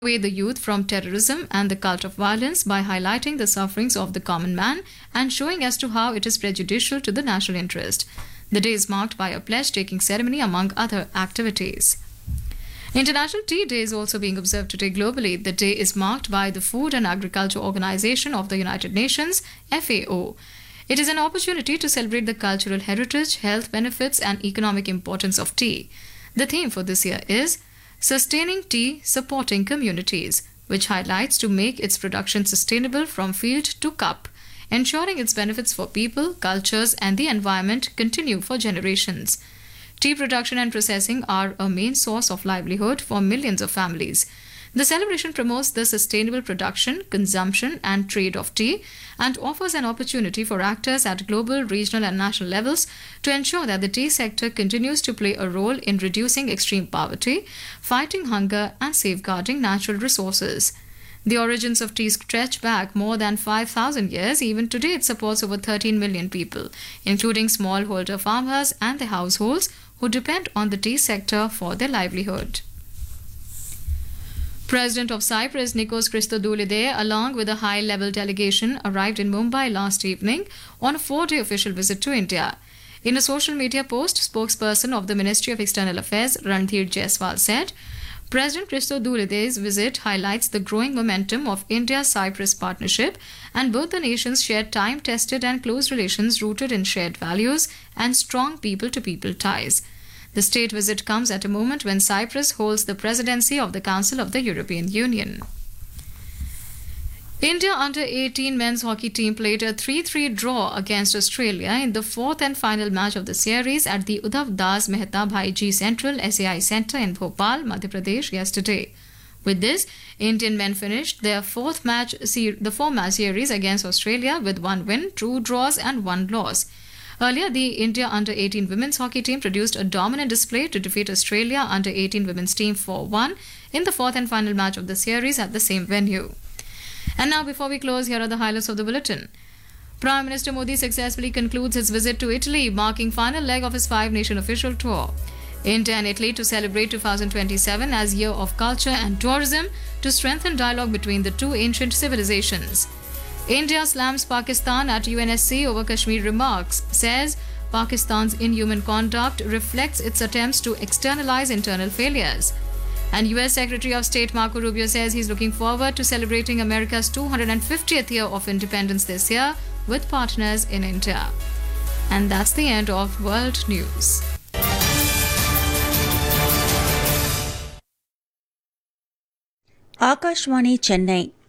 away the youth from terrorism and the cult of violence by highlighting the sufferings of the common man and showing as to how it is prejudicial to the national interest. The day is marked by a pledge-taking ceremony among other activities. International Tea Day is also being observed today globally. The day is marked by the Food and Agriculture Organization of the United Nations, FAO. It is an opportunity to celebrate the cultural heritage, health benefits, and economic importance of tea. The theme for this year is Sustaining Tea, Supporting Communities, which highlights to make its production sustainable from field to cup, ensuring its benefits for people, cultures, and the environment continue for generations. Tea production and processing are a main source of livelihood for millions of families. The celebration promotes the sustainable production, consumption, and trade of tea and offers an opportunity for actors at global, regional, and national levels to ensure that the tea sector continues to play a role in reducing extreme poverty, fighting hunger, and safeguarding natural resources. The origins of tea stretch back more than 5,000 years. Even today, it supports over 13 million people, including smallholder farmers and their households who depend on the tea sector for their livelihood. President of Cyprus Nikos Christodoulidis, along with a high-level delegation, arrived in Mumbai last evening on a 4-day official visit to India. In a social media post, spokesperson of the Ministry of External Affairs Randhir Jaiswal said, President Christodoulidis' visit highlights the growing momentum of India-Cyprus partnership, and both the nations share time-tested and close relations rooted in shared values and strong people-to-people ties. The state visit comes at a moment when Cyprus holds the presidency of the Council of the European Union. India under-18 men's hockey team played a 3-3 draw against Australia in the fourth and final match of the series at the Uddhav Das Mehta Bhaiji Central SAI Centre in Bhopal, Madhya Pradesh yesterday. With this, Indian men finished their four-match series against Australia with 1 win, 2 draws and 1 loss. Earlier, the India under-18 women's hockey team produced a dominant display to defeat Australia under-18 women's team 4-1 in the fourth and final match of the series at the same venue. And now, before we close, here are the highlights of the bulletin. Prime Minister Modi successfully concludes his visit to Italy, marking final leg of his 5-nation official tour. India and Italy to celebrate 2027 as Year of Culture and Tourism to strengthen dialogue between the two ancient civilizations. India slams Pakistan at UNSC over Kashmir remarks, says Pakistan's inhuman conduct reflects its attempts to externalize internal failures. And US Secretary of State Marco Rubio says he's looking forward to celebrating America's 250th year of independence this year with partners in India. And that's the end of World News. Akashvani Chennai